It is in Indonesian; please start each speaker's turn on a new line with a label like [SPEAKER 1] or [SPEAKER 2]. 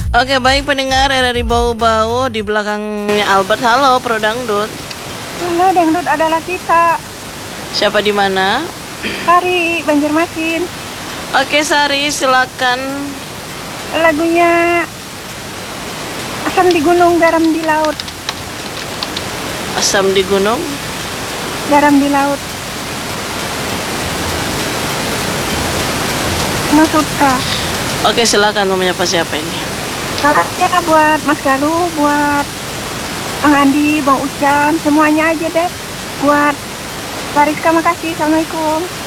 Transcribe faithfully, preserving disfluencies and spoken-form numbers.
[SPEAKER 1] Oke, baik pendengar R R I Bau-Bau di belakangnya Albert. Halo, Pro Dangdut.
[SPEAKER 2] Halo, Dangdut adalah kita.
[SPEAKER 1] Siapa di mana?
[SPEAKER 2] Sari, Banjarmasin.
[SPEAKER 1] Oke, Sari, silakan.
[SPEAKER 2] Lagunya Asam di Gunung, Garam di Laut.
[SPEAKER 1] Asam di gunung,
[SPEAKER 2] Garam di laut. Nusutra.
[SPEAKER 1] Oke, silakan. Mau menyapa siapa ini?
[SPEAKER 2] Salamnya buat Mas Galuh, buat Bang Andi, Bang Ucan, semuanya aja deh. Buat Pariska, makasih. Assalamualaikum.